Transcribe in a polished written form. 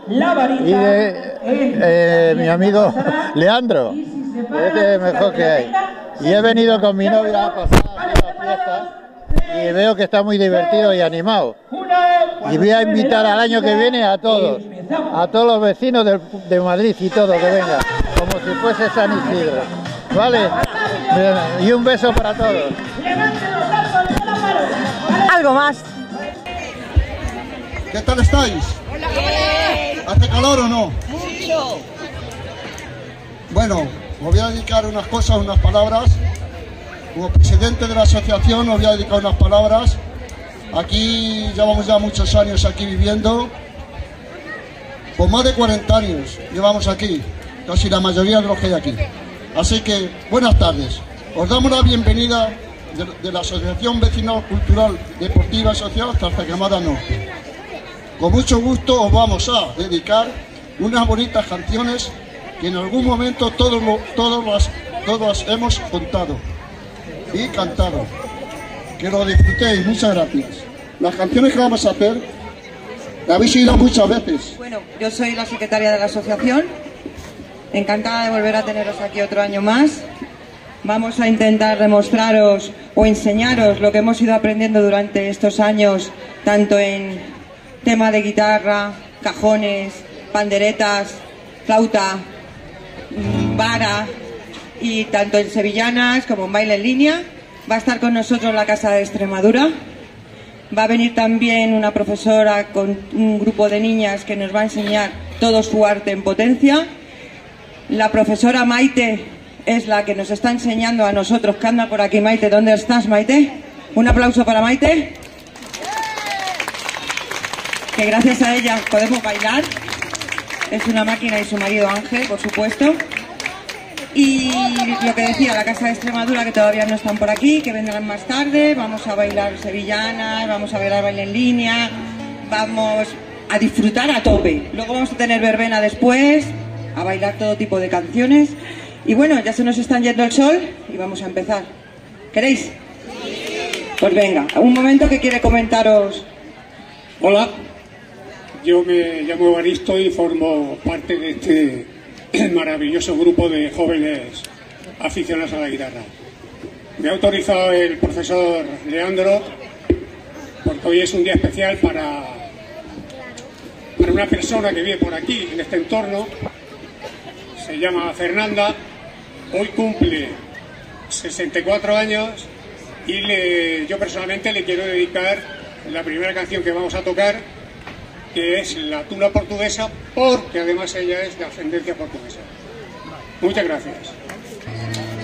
y de mi amigo Leandro, este es el mejor que hay. Y he venido con mi novia a pasar las fiestas y veo que está muy divertido y animado. Y voy a invitar al año que viene a todos los vecinos de Madrid y todo, que vengan, como si fuese San Isidro. ¿Vale? Y un beso para todos. Algo más. ¿Qué tal estáis? ¿Hace calor o no? Mucho. Bueno, os voy a dedicar unas cosas, unas palabras. Como presidente de la asociación os voy a dedicar unas palabras. Aquí llevamos ya muchos años aquí viviendo. Por más de 40 años llevamos aquí, casi la mayoría de los que hay aquí. Así que, buenas tardes. Os damos la bienvenida de la Asociación Vecinal Cultural Deportiva y Social Zarzaquemada Norte. Con mucho gusto os vamos a dedicar unas bonitas canciones que en algún momento todos las hemos contado y cantado. Que lo disfrutéis, muchas gracias. Las canciones que vamos a hacer las habéis oído muchas veces. Bueno, yo soy la secretaria de la asociación, encantada de volver a teneros aquí otro año más. Vamos a intentar demostraros o enseñaros lo que hemos ido aprendiendo durante estos años, tanto en tema de guitarra, cajones, panderetas, flauta, vara, y tanto en sevillanas como en baile en línea. Va a estar con nosotros la Casa de Extremadura. Va a venir también una profesora con un grupo de niñas que nos va a enseñar todo su arte en potencia. La profesora Maite es la que nos está enseñando a nosotros, que anda por aquí. Maite, ¿dónde estás, Maite? Un aplauso para Maite. Que gracias a ella podemos bailar. Es una máquina, y su marido Ángel, por supuesto. Y lo que decía, la Casa de Extremadura, que todavía no están por aquí, que vendrán más tarde. Vamos a bailar sevillanas, vamos a bailar baile en línea, vamos a disfrutar a tope. Luego vamos a tener verbena después, a bailar todo tipo de canciones. Y bueno, ya se nos están yendo el sol y vamos a empezar. ¿Queréis? Pues venga, un momento que quiere comentaros. Hola, yo me llamo Evaristo y formo parte de este maravilloso grupo de jóvenes aficionados a la guitarra. Me ha autorizado el profesor Leandro porque hoy es un día especial para una persona que vive por aquí, en este entorno. Se llama Fernanda, hoy cumple 64 años y yo personalmente le quiero dedicar la primera canción que vamos a tocar, que es la tuna portuguesa, porque además ella es de ascendencia portuguesa. Muchas gracias.